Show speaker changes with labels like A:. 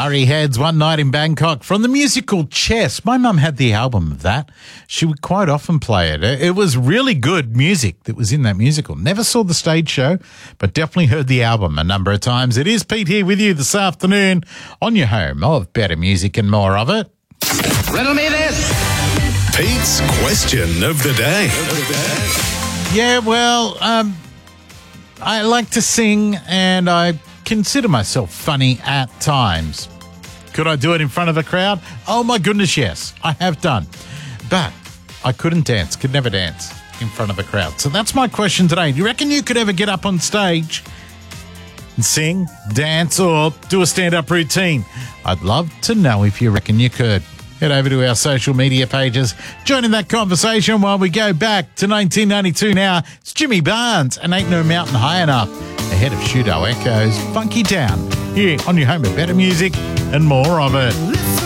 A: Murray Head's One Night in Bangkok from the musical Chess. My mum had the album of that. She would quite often play it. It was really good music that was in that musical. Never saw the stage show, but definitely heard the album a number of times. It is Pete here with you this afternoon on your home of better music and more of it.
B: Riddle me this.
C: Pete's question of the day.
A: Yeah, well, I like to sing and I consider myself funny at times. Could I do it in front of a crowd? Oh my goodness, yes, I have done. But I couldn't dance, could never dance in front of a crowd. So that's my question today. Do you reckon you could ever get up on stage and sing, dance, or do a stand-up routine? I'd love to know if you reckon you could. Head over to our social media pages. Join in that conversation while we go back to 1992 now. It's Jimmy Barnes and Ain't No Mountain High Enough. Ahead of Shudo Echoes, Funky Town. Here on your home of better music and more of it.